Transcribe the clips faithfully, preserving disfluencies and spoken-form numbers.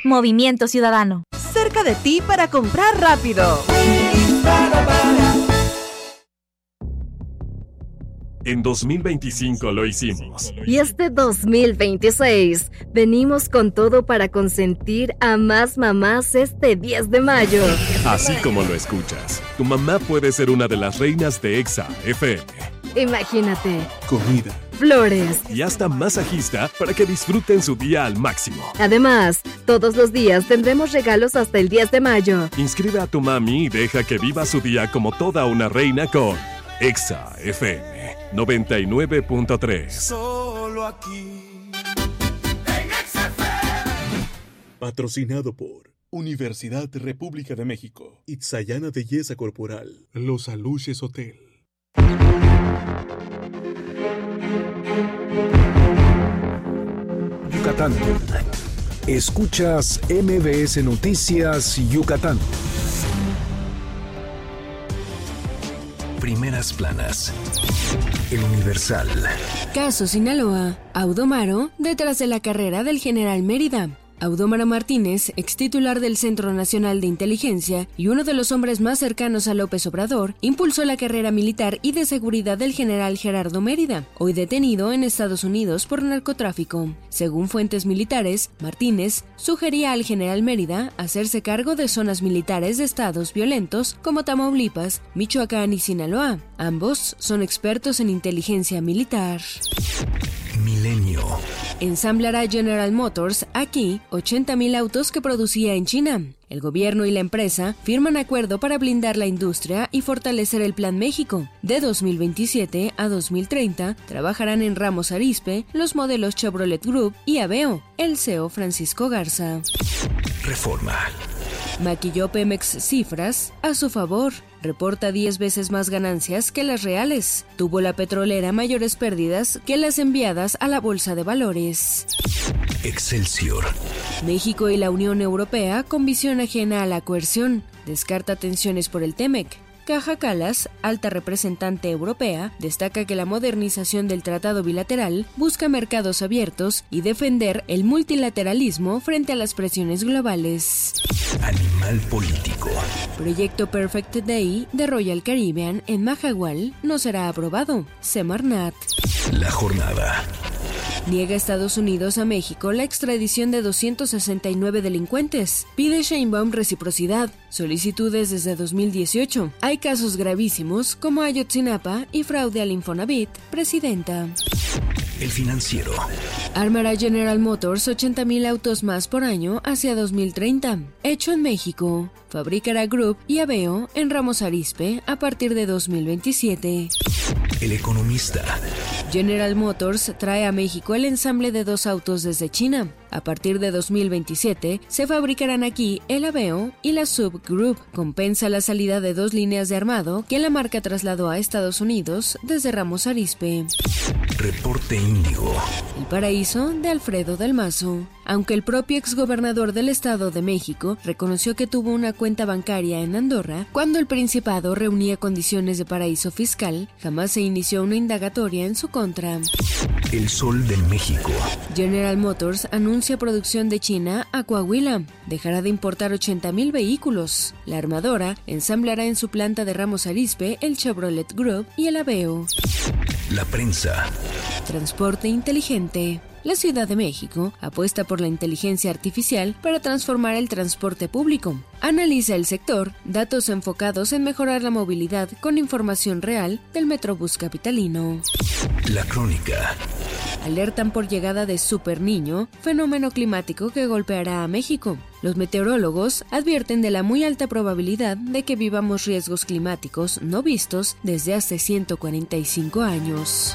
Movimiento Ciudadano. Cerca de ti para comprar rápido. En dos mil veinticinco lo hicimos. Y este dos mil veintiséis venimos con todo para consentir a más mamás este diez de mayo. Así como lo escuchas, tu mamá puede ser una de las reinas de Exa F M. Imagínate. Comida. Flores. Y hasta masajista para que disfruten su día al máximo. Además, todos los días tendremos regalos hasta el diez de mayo. Inscribe a tu mami y deja que viva su día como toda una reina con Exa F M noventa y nueve punto tres. Solo aquí. Patrocinado por Universidad República de México, Itzayana Belleza Corporal, Los Aluches Hotel. Yucatán. Escuchas M B S Noticias Yucatán. Primeras planas. El Universal. Caso Sinaloa. Audomaro detrás de la carrera del general Mérida. Audomaro Martínez, ex titular del Centro Nacional de Inteligencia y uno de los hombres más cercanos a López Obrador, impulsó la carrera militar y de seguridad del general Gerardo Mérida, hoy detenido en Estados Unidos por narcotráfico. Según fuentes militares, Martínez sugería al general Mérida hacerse cargo de zonas militares de estados violentos como Tamaulipas, Michoacán y Sinaloa. Ambos son expertos en inteligencia militar. Milenio. Ensamblará General Motors aquí ochenta mil autos que producía en China. El gobierno y la empresa firman acuerdo para blindar la industria y fortalecer el Plan México. De dos mil veintisiete a dos mil treinta trabajarán en Ramos Arizpe los modelos Chevrolet Group y Aveo. El C E O Francisco Garza. Reforma. Maquilló Pemex cifras a su favor. Reporta diez veces más ganancias que las reales. Tuvo la petrolera mayores pérdidas que las enviadas a la Bolsa de Valores. Excelsior. México y la Unión Europea con visión ajena a la coerción. Descarta tensiones por el Temec. Kaja Kallas, alta representante europea, destaca que la modernización del tratado bilateral busca mercados abiertos y defender el multilateralismo frente a las presiones globales. Animal político. Proyecto Perfect Day de Royal Caribbean en Mahahual no será aprobado. Semarnat. La jornada. Niega Estados Unidos a México la extradición de doscientos sesenta y nueve delincuentes. Pide Sheinbaum reciprocidad. Solicitudes desde dos mil dieciocho. Hay casos gravísimos como Ayotzinapa y fraude al Infonavit. Presidenta. El Financiero. Armará General Motors ochenta mil autos más por año hacia dos mil treinta. Hecho en México. Fabricará Group y Aveo en Ramos Arizpe a partir de dos mil veintisiete. El Economista. General Motors trae a México el ensamble de dos autos desde China. A partir de dos mil veintisiete se fabricarán aquí el Aveo y la Sub Group. Compensa la salida de dos líneas de armado que la marca trasladó a Estados Unidos desde Ramos Arizpe. Reporte Índigo. El paraíso de Alfredo del Mazo. Aunque el propio exgobernador del Estado de México reconoció que tuvo una cuenta bancaria en Andorra, cuando el Principado reunía condiciones de paraíso fiscal, jamás se inició una indagatoria en su contra. El Sol de México. General Motors anuncia producción de China a Coahuila. Dejará de importar ochenta mil vehículos. La armadora ensamblará en su planta de Ramos Arizpe el Chevrolet Group y el Aveo. La prensa. Transporte inteligente. La Ciudad de México apuesta por la inteligencia artificial para transformar el transporte público. Analiza el sector, datos enfocados en mejorar la movilidad con información real del Metrobús capitalino. La Crónica. Alertan por llegada de Super Niño, fenómeno climático que golpeará a México. Los meteorólogos advierten de la muy alta probabilidad de que vivamos riesgos climáticos no vistos desde hace ciento cuarenta y cinco años.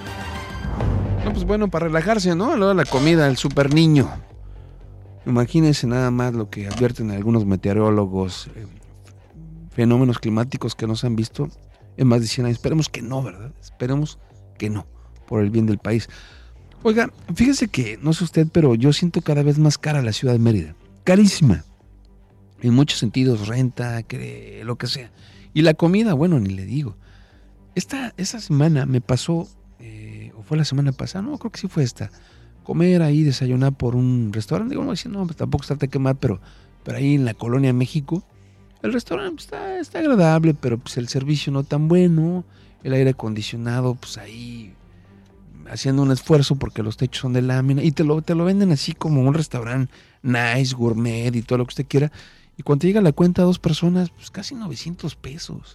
No, pues bueno, para relajarse, ¿no? A la hora de la comida, el Super Niño. Imagínense nada más lo que advierten algunos meteorólogos, eh, fenómenos climáticos que no se han visto en más de cien años. Esperemos que no, ¿verdad? Esperemos que no, por el bien del país. Oiga, fíjese que, no sé usted, pero yo siento cada vez más cara la ciudad de Mérida. Carísima. En muchos sentidos, renta, que, lo que sea. Y la comida, bueno, ni le digo. Esta, esta semana me pasó... o fue la semana pasada, no, creo que sí fue esta, comer ahí, desayunar por un restaurante. Digo, no, no pues tampoco está de quemar, pero, pero ahí en la colonia México, el restaurante pues, está, está agradable, pero pues el servicio no tan bueno, el aire acondicionado, pues ahí haciendo un esfuerzo porque los techos son de lámina y te lo, te lo venden así como un restaurante nice, gourmet y todo lo que usted quiera. Y cuando llega la cuenta a dos personas, pues casi novecientos pesos.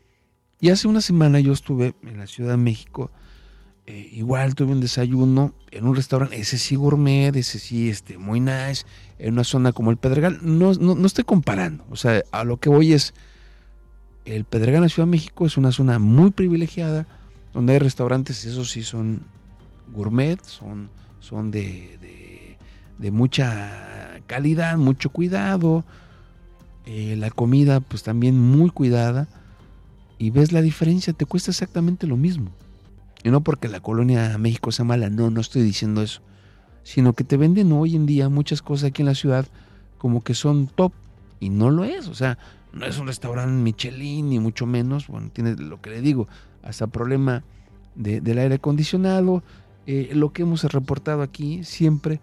Y hace una semana yo estuve en la Ciudad de México, eh, igual tuve un desayuno en un restaurante, ese sí gourmet, ese sí este, muy nice, en una zona como el Pedregal. No, no, no estoy comparando, o sea, a lo que voy es, el Pedregal en la Ciudad de México es una zona muy privilegiada, donde hay restaurantes, esos sí son gourmet, son, son de, de, de mucha calidad, mucho cuidado, eh, la comida pues también muy cuidada, y ves la diferencia, te cuesta exactamente lo mismo. Y no porque la colonia México sea mala, no, no estoy diciendo eso, sino que te venden hoy en día muchas cosas aquí en la ciudad como que son top, y no lo es, o sea, no es un restaurante Michelin, ni mucho menos, bueno, tiene lo que le digo, hasta problema de, del aire acondicionado, eh, lo que hemos reportado aquí siempre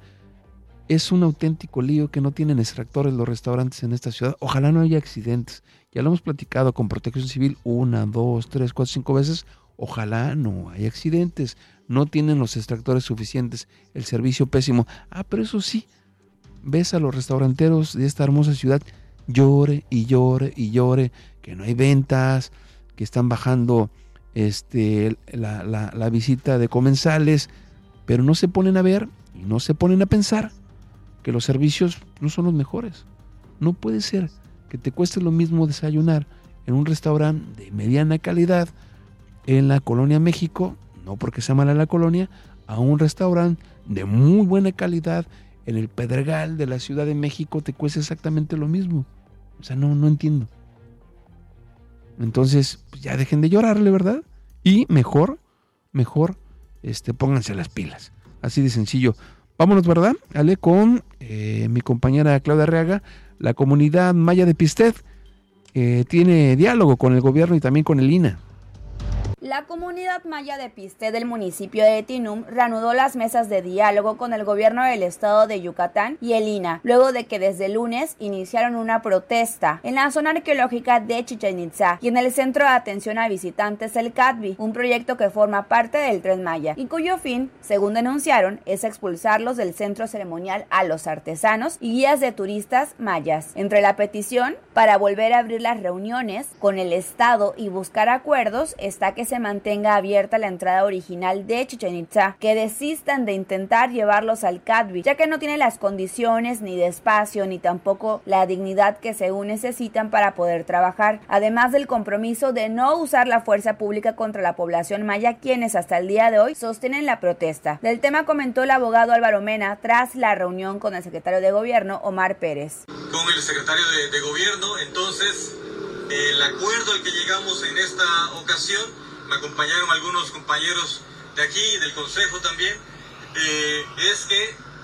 es un auténtico lío que no tienen extractores los restaurantes en esta ciudad. Ojalá no haya accidentes, ya lo hemos platicado con Protección Civil una, dos, tres, cuatro, cinco veces, ojalá no haya accidentes, no tienen los extractores suficientes, el servicio pésimo. Ah, pero eso sí, ves a los restauranteros de esta hermosa ciudad llore y llore y llore, que no hay ventas, que están bajando este, la, la, la visita de comensales, pero no se ponen a ver y no se ponen a pensar que los servicios no son los mejores. No puede ser que te cueste lo mismo desayunar en un restaurante de mediana calidad en la colonia México, no porque sea mala la colonia, a un restaurante de muy buena calidad en el Pedregal de la Ciudad de México te cuesta exactamente lo mismo. O sea, no, no entiendo. Entonces, pues ya dejen de llorarle, ¿verdad? Y mejor, mejor, este, pónganse las pilas. Así de sencillo. Vámonos, ¿verdad? Ale, con eh, mi compañera Claudia Arriaga. La comunidad maya de Pistet eh, tiene diálogo con el gobierno y también con el I N A. La comunidad maya de Pistet del municipio de Tinum reanudó las mesas de diálogo con el gobierno del estado de Yucatán y el I N A, luego de que desde el lunes iniciaron una protesta en la zona arqueológica de Chichén Itzá y en el Centro de Atención a Visitantes el C A D V I, un proyecto que forma parte del Tren Maya y cuyo fin, según denunciaron, es expulsarlos del centro ceremonial a los artesanos y guías de turistas mayas. Entre la petición para volver a abrir las reuniones con el estado y buscar acuerdos está que se mantenga abierta la entrada original de Chichén Itzá, que desistan de intentar llevarlos al C A D V I, ya que no tiene las condiciones ni de espacio ni tampoco la dignidad que según necesitan para poder trabajar, además del compromiso de no usar la fuerza pública contra la población maya, quienes hasta el día de hoy sostienen la protesta. Del tema comentó el abogado Álvaro Mena tras la reunión con el secretario de gobierno Omar Pérez. Con el secretario de, de gobierno, entonces, el acuerdo al que llegamos en esta ocasión, me acompañaron algunos compañeros de aquí, del consejo también, eh, es que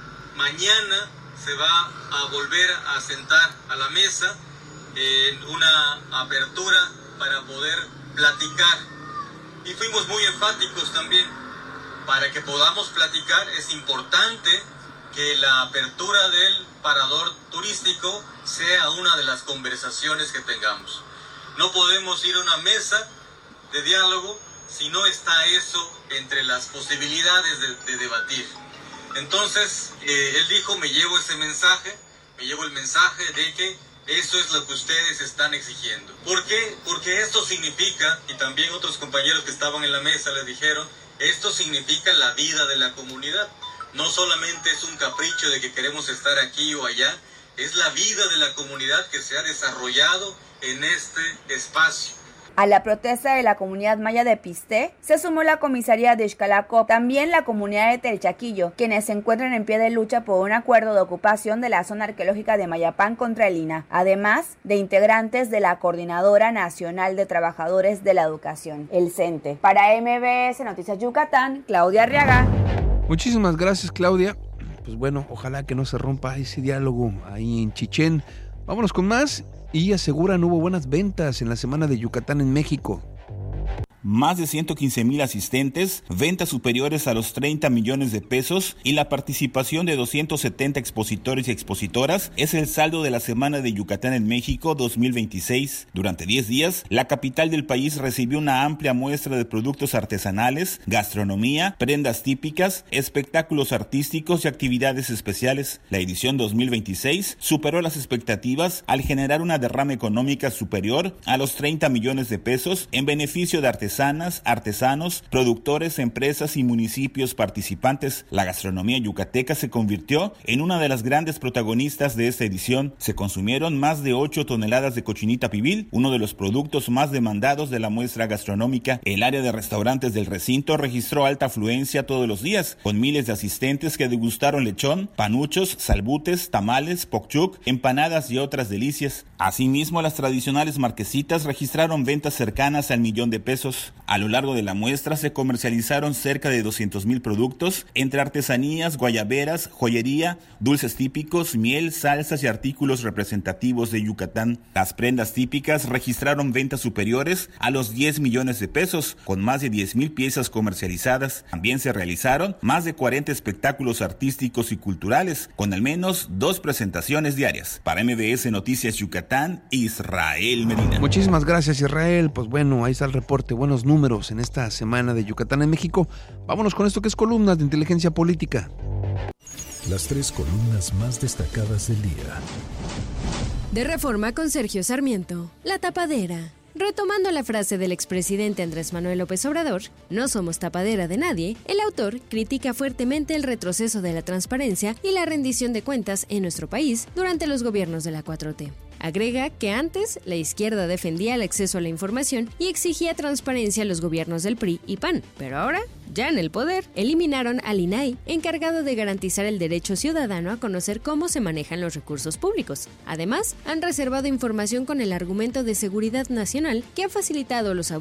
mañana se va a volver a sentar a la mesa en una apertura para poder platicar. Y fuimos muy enfáticos también, para que podamos platicar es importante que la apertura del parador turístico sea una de las conversaciones que tengamos. No podemos ir a una mesa de diálogo si no está eso entre las posibilidades de, de debatir. Entonces, eh, él dijo, me llevo ese mensaje, me llevo el mensaje de que eso es lo que ustedes están exigiendo. ¿Por qué? Porque esto significa, y también otros compañeros que estaban en la mesa le dijeron, esto significa la vida de la comunidad. No solamente es un capricho de que queremos estar aquí o allá, es la vida de la comunidad que se ha desarrollado en este espacio. A la protesta de la comunidad maya de Pistet se sumó la comisaría de Xcalacop, también la comunidad de Telchaquillo, quienes se encuentran en pie de lucha por un acuerdo de ocupación de la zona arqueológica de Mayapán contra el I N A, además de integrantes de la Coordinadora Nacional de Trabajadores de la Educación, el CENTE. Para M B S Noticias Yucatán, Claudia Arriaga. Muchísimas gracias, Claudia. Pues bueno, ojalá que no se rompa ese diálogo ahí en Chichén. Vámonos con más. Y aseguran hubo buenas ventas en la semana de Yucatán en México. más de ciento quince mil asistentes, ventas superiores a los treinta millones de pesos y la participación de doscientos setenta expositores y expositoras es el saldo de la Semana de Yucatán en México dos mil veintiséis. Durante diez días, la capital del país recibió una amplia muestra de productos artesanales, gastronomía, prendas típicas, espectáculos artísticos y actividades especiales. La edición dos mil veintiséis superó las expectativas al generar una derrama económica superior a los treinta millones de pesos en beneficio de artesanas, artesanos, productores, empresas y municipios participantes. La gastronomía yucateca se convirtió en una de las grandes protagonistas de esta edición. Se consumieron más de ocho toneladas de cochinita pibil, uno de los productos más demandados de la muestra gastronómica. El área de restaurantes del recinto registró alta afluencia todos los días, con miles de asistentes que degustaron lechón, panuchos, salbutes, tamales, pokchuk, empanadas y otras delicias. Asimismo, las tradicionales marquesitas registraron ventas cercanas al millón de pesos. A lo largo de la muestra se comercializaron cerca de doscientos mil productos, entre artesanías, guayaberas, joyería, dulces típicos, miel, salsas y artículos representativos de Yucatán. Las prendas típicas registraron ventas superiores a los diez millones de pesos, con más de diez mil piezas comercializadas. También se realizaron más de cuarenta espectáculos artísticos y culturales, con al menos dos presentaciones diarias. Para M B S Noticias Yucatán, Israel Medina. Muchísimas gracias, Israel. Pues bueno, ahí está el reporte. Buenos números en esta semana de Yucatán en México. Vámonos con esto que es columnas de inteligencia política. Las tres columnas más destacadas del día. De Reforma con Sergio Sarmiento. La tapadera. Retomando la frase del expresidente Andrés Manuel López Obrador, no somos tapadera de nadie, el autor critica fuertemente el retroceso de la transparencia y la rendición de cuentas en nuestro país durante los gobiernos de la cuatro T. Agrega que antes la izquierda defendía el acceso a la información y exigía transparencia a los gobiernos del P R I y P A N, pero ahora, ya en el poder, eliminaron al I N A I, encargado de garantizar el derecho ciudadano a conocer cómo se manejan los recursos públicos. Además, han reservado información con el argumento de seguridad nacional que ha facilitado los